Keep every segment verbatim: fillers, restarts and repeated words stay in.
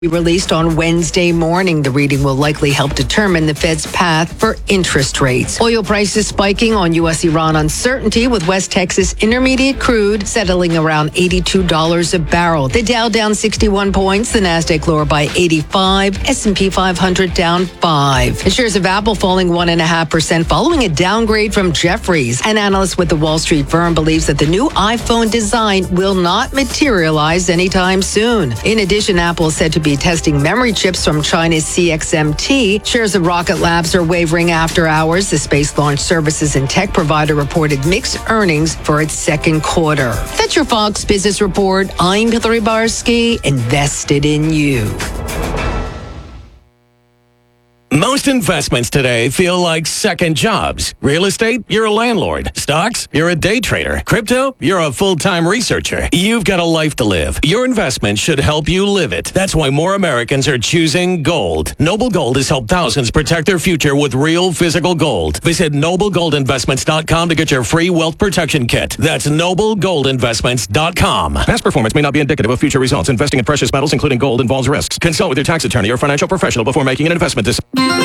Be released on Wednesday morning. The reading will likely help determine the Fed's path for interest rates. Oil prices spiking on U S Iran uncertainty, with West Texas Intermediate crude settling around eighty-two dollars a barrel. The Dow down sixty-one points, the Nasdaq lower by eighty-five, S and P five hundred down five. The shares of Apple falling one point five percent following a downgrade from Jefferies. An analyst with the Wall Street firm believes that the new iPhone design will not materialize anytime soon. In addition, Apple is said to be testing memory chips from China's C X M T. Shares of Rocket Labs are wavering after hours. The space launch services and tech provider reported mixed earnings for its second quarter. That's your Fox Business Report. I'm Hillary Barsky, invested in you. Most investments today feel like second jobs. Real estate, you're a landlord. Stocks, you're a day trader. Crypto, you're a full-time researcher. You've got a life to live. Your investment should help you live it. That's why more Americans are choosing gold. Noble Gold has helped thousands protect their future with real physical gold. Visit noble gold investments dot com to get your free wealth protection kit. That's noble gold investments dot com. Past performance may not be indicative of future results. Investing in precious metals, including gold, involves risks. Consult with your tax attorney or financial professional before making an investment decision.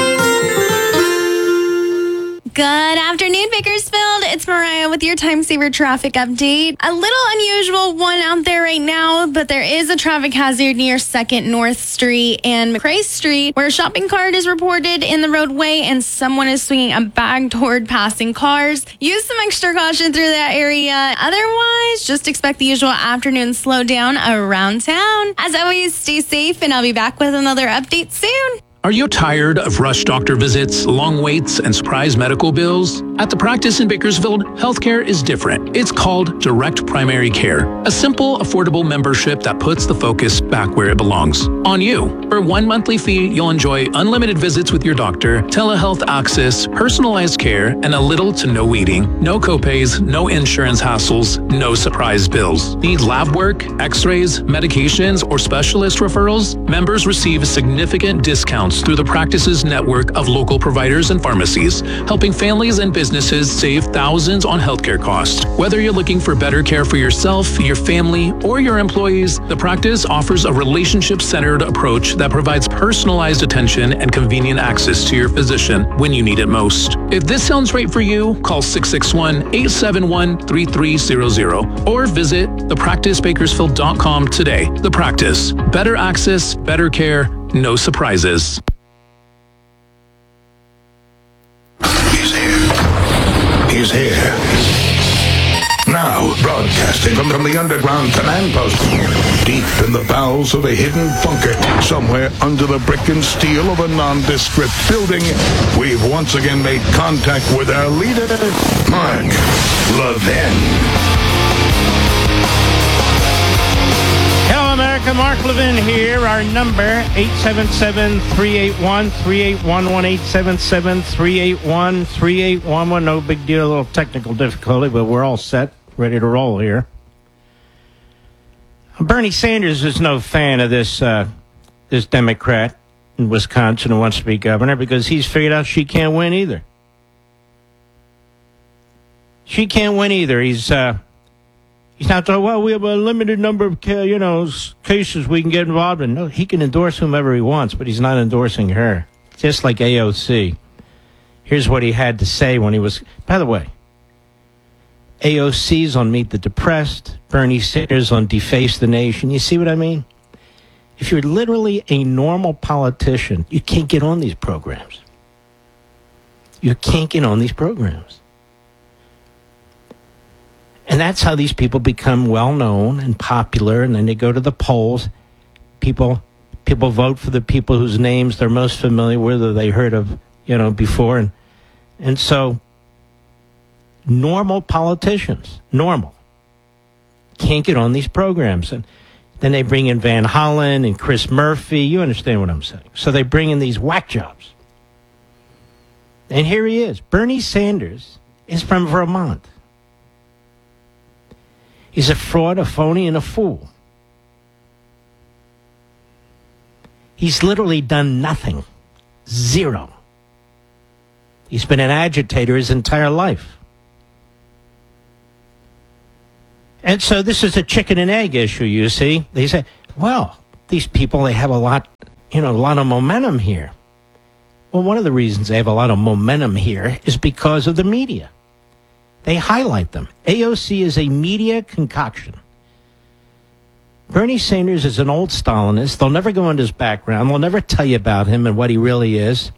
Good afternoon, Bakersfield. It's Mariah with your Time Saver traffic update. A little unusual one out there right now, but there is a traffic hazard near second North Street and McRae Street, where a shopping cart is reported in the roadway and someone is swinging a bag toward passing cars. Use some extra caution through that area. Otherwise, just expect the usual afternoon slowdown around town. As always, stay safe, and I'll be back with another update soon. Are you tired of rush doctor visits, long waits, and surprise medical bills? At the practice in Bakersfield, healthcare is different. It's called Direct Primary Care, a simple, affordable membership that puts the focus back where it belongs, on you. For one monthly fee, you'll enjoy unlimited visits with your doctor, telehealth access, personalized care, and a little to no waiting. No copays, no insurance hassles, no surprise bills. Need lab work, x-rays, medications, or specialist referrals? Members receive significant discounts through the practice's network of local providers and pharmacies, helping families and businesses save thousands on healthcare costs. Whether you're looking for better care for yourself, your family, or your employees, the practice offers a relationship-centered approach that provides personalized attention and convenient access to your physician when you need it most. If this sounds right for you, call six six one, eight seven one, three three zero zero or visit the practice bakersfield dot com today. The Practice. Better access, better care, no surprises. He's here. He's here. Now, broadcasting from, from the underground command post, deep in the bowels of a hidden bunker, somewhere under the brick and steel of a nondescript building, we've once again made contact with our leader, Mark Levin. Hello, America. Mark Levin here. Our number, eight seven seven, three eight one, three eight one one, eight seven seven, three eight one, three eight one one. No big deal, a little technical difficulty, but we're all set, ready to roll here. Bernie Sanders is no fan of this, uh, this Democrat in Wisconsin who wants to be governor, because he's figured out she can't win either. She can't win either. He's... Uh, He's not talking, well, we have a limited number of, you know, cases we can get involved in. No, he can endorse whomever he wants, but he's not endorsing her. Just like A O C. Here's what he had to say when he was... By the way, A O C's on Meet the Depressed. Bernie Sanders on Deface the Nation. You see what I mean? If you're literally a normal politician, you can't get on these programs. You can't get on these programs. And that's how these people become well-known and popular, and then they go to the polls. People people vote for the people whose names they're most familiar with or they heard of, you know, before. And, and so normal politicians, normal, can't get on these programs. And then they bring in Van Hollen and Chris Murphy. You understand what I'm saying. So they bring in these whack jobs. And here he is. Bernie Sanders is from Vermont. He's a fraud, a phony, and a fool. He's literally done nothing. Zero. He's been an agitator his entire life. And so this is a chicken and egg issue, you see. They say, well, these people, they have a lot, you know, a lot of momentum here. Well, one of the reasons they have a lot of momentum here is because of the media. They highlight them. A O C is a media concoction. Bernie Sanders is an old Stalinist. They'll never go into his background. They'll never tell you about him and what he really is.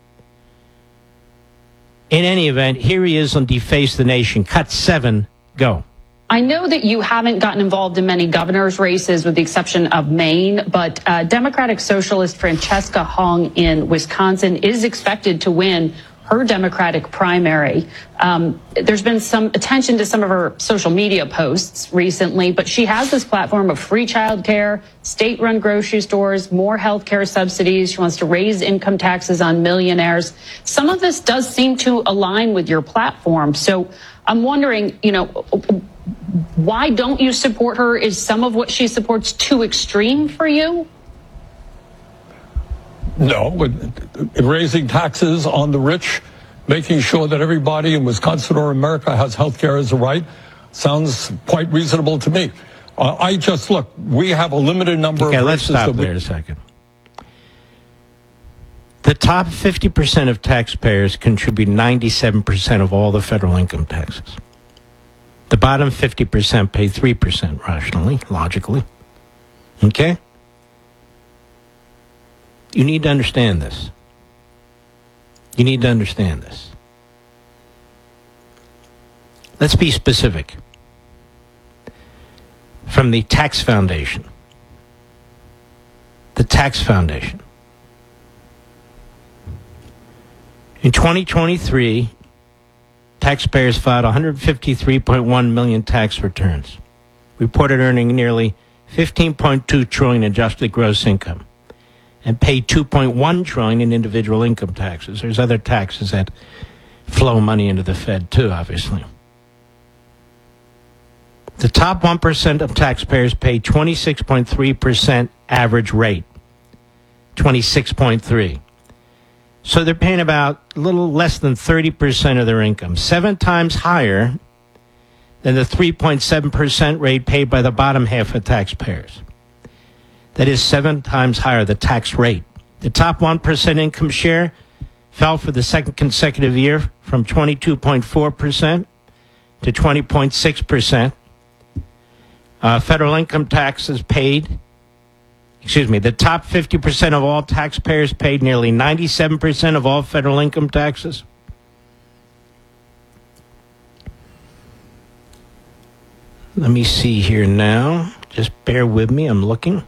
In any event, here he is on Deface the Nation. Cut seven, go. I know that you haven't gotten involved in many governor's races with the exception of Maine, but uh, Democratic Socialist Francesca Hong in Wisconsin is expected to win her Democratic primary. Um, there's been some attention to some of her social media posts recently, but she has this platform of free childcare, state-run grocery stores, more health care subsidies. She wants to raise income taxes on millionaires. Some of this does seem to align with your platform. So I'm wondering, you know, why don't you support her? Is some of what she supports too extreme for you? No, raising taxes on the rich, making sure that everybody in Wisconsin or America has health care as a right, sounds quite reasonable to me. Uh, I just, look, we have a limited number okay, of let's races. stop that we, there a second. The top fifty percent of taxpayers contribute ninety-seven percent of all the federal income taxes. The bottom fifty percent pay three percent rationally, logically. Okay? You need to understand this. You need to understand this. Let's be specific. From the Tax Foundation. The Tax Foundation. In twenty twenty-three, taxpayers filed one hundred fifty-three point one million tax returns, reported earning nearly fifteen point two trillion dollars adjusted gross income, and paid two point one trillion dollars in individual income taxes. There's other taxes that flow money into the Fed too, obviously. The top one percent of taxpayers pay twenty-six point three percent average rate. twenty-six point three. So they're paying about a little less than thirty percent of their income, seven times higher than the three point seven percent rate paid by the bottom half of taxpayers. That is seven times higher, the tax rate. The top one percent income share fell for the second consecutive year from twenty-two point four percent to twenty point six percent. Uh, federal income taxes paid, excuse me, the top fifty percent of all taxpayers paid nearly ninety-seven percent of all federal income taxes. Let me see here now. Just bear with me. I'm looking.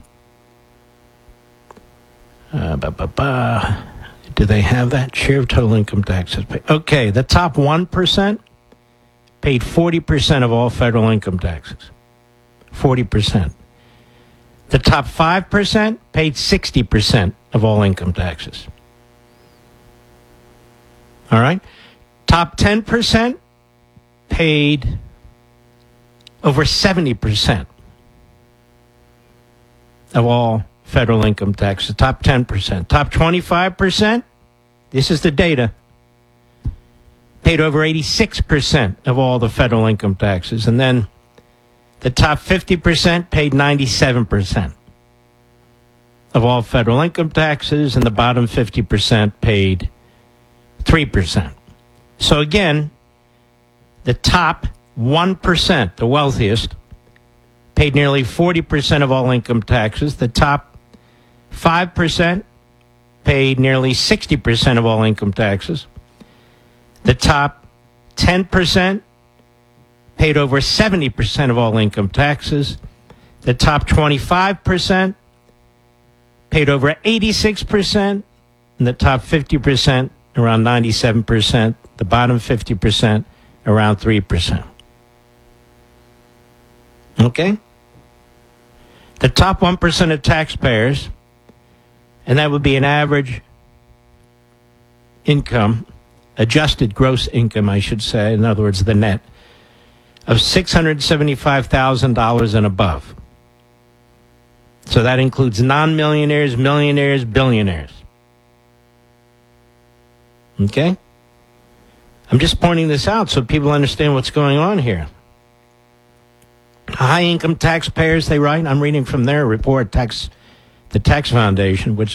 Uh, ba, ba, ba. Do they have that? Share of total income taxes paid. Okay, the top one percent paid forty percent of all federal income taxes. forty percent. The top five percent paid sixty percent of all income taxes. All right? Top ten percent paid over seventy percent of all federal income taxes. Top ten percent. Top twenty-five percent, this is the data, paid over eighty-six percent of all the federal income taxes. And then the top fifty percent paid ninety-seven percent of all federal income taxes, and the bottom fifty percent paid three percent. So again, the top one percent, the wealthiest, paid nearly forty percent of all income taxes. The top five percent paid nearly sixty percent of all income taxes. The top ten percent paid over seventy percent of all income taxes. The top twenty-five percent paid over eighty-six percent. And the top fifty percent, around ninety-seven percent. The bottom fifty percent, around three percent. Okay? The top one percent of taxpayers, and that would be an average income, adjusted gross income, I should say, in other words, the net, of six hundred seventy-five thousand dollars and above. So that includes non-millionaires, millionaires, billionaires. Okay? I'm just pointing this out so people understand what's going on here. High-income taxpayers, they write, I'm reading from their report, tax the Tax Foundation, which